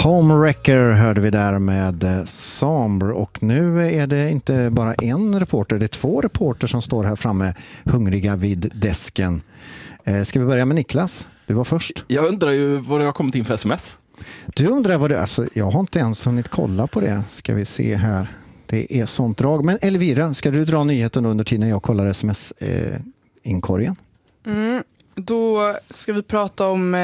Homewrecker hörde vi där med Sambre, och nu är det inte bara en reporter, det är två reporter som står här framme hungriga vid desken. Ska vi börja med Niklas? Du var först. Jag undrar ju vad det har kommit in för sms. Du undrar vad det är? Alltså, jag har inte ens hunnit kolla på det. Ska vi se här. Det är sånt drag. Men Elvira, ska du dra nyheten under tiden jag kollar sms-inkorgen? Då ska vi prata om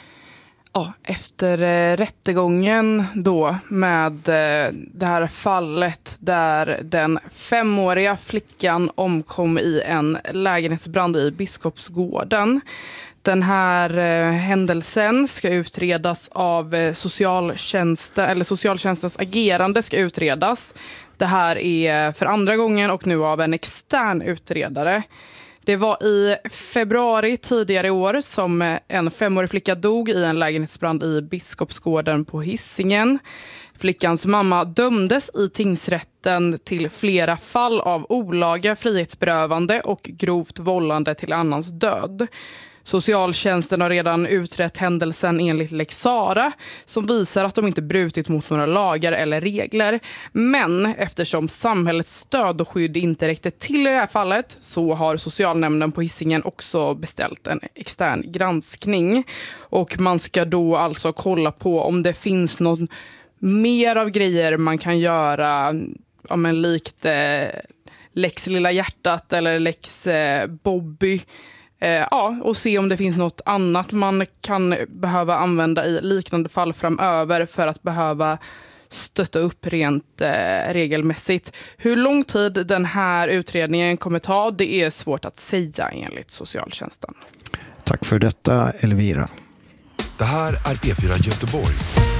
efter rättegången då med det här fallet där den 5-åriga flickan omkom i en lägenhetsbrand i Biskopsgården. Den här händelsen ska utredas av socialtjänsten, eller socialtjänstens agerande ska utredas. Det här är för andra gången och nu av en extern utredare. Det var i februari tidigare i år som en 5-årig flicka dog i en lägenhetsbrand i Biskopsgården på Hisingen. Flickans mamma dömdes i tingsrätten till flera fall av olaga frihetsberövande och grovt vållande till annans död. Socialtjänsten har redan utrett händelsen enligt Lex Sara som visar att de inte brutit mot några lagar eller regler. Men eftersom samhällets stöd och skydd inte räckte till i det här fallet så har socialnämnden på Hisingen också beställt en extern granskning. Och man ska då alltså kolla på om det finns någon mer av grejer man kan göra likt Lex Lilla Hjärtat eller Lex Bobby. Och se om det finns något annat man kan behöva använda i liknande fall framöver för att behöva stötta upp rent regelmässigt. Hur lång tid den här utredningen kommer ta, det är svårt att säga enligt socialtjänsten. Tack för detta, Elvira. Det här är P4 Göteborg.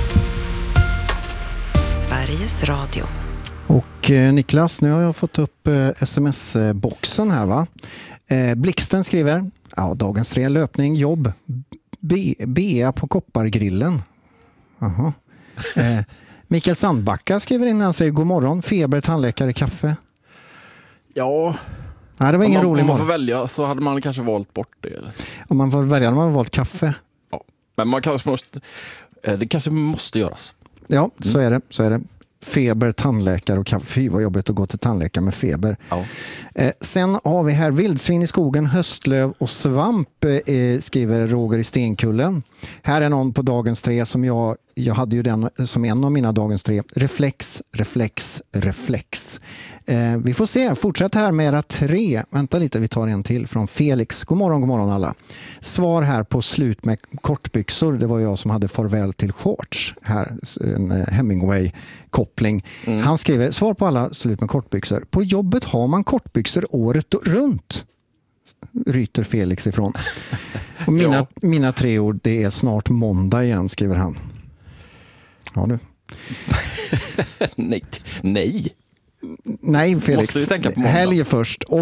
Sveriges Radio. Och Niklas, nu har jag fått upp sms-boxen här, va? Blixten skriver, dagens 3 löpning, jobb, Bea på Koppargrillen. Aha. Mikael Sandbacka skriver in, han säger god morgon, feber, tandläkare, kaffe. Ja, Nej, det var ingen rolig om man morgon. får välja så hade man kanske valt bort det. Eller? Om man får välja, man har valt kaffe. Ja, men det kanske måste göras. Ja, så är det. Feber, tandläkare och kaffe. Fy, vad jobbigt att gå till tandläkare med feber. Ja. Sen har vi här vildsvin i skogen, höstlöv och svamp, skriver Roger i Stenkullen. Här är någon på dagens 3 som jag hade ju den som en av mina dagens 3. Reflex. Vi får se. Fortsätt här med era 3. Vänta lite, vi tar en till från Felix. God morgon alla. Svar här på slut med kortbyxor. Det var jag som hade farväl till shorts. Här, en Hemingway-koppling. Han skriver, svar på alla slut med kortbyxor. På jobbet har man kortbyxor året runt. Ryter Felix ifrån. Och mina 3 ord, det är snart måndag igen, skriver han. Ja du. Nej. Nej, Felix. Måste du tänka på måndag? Helg först.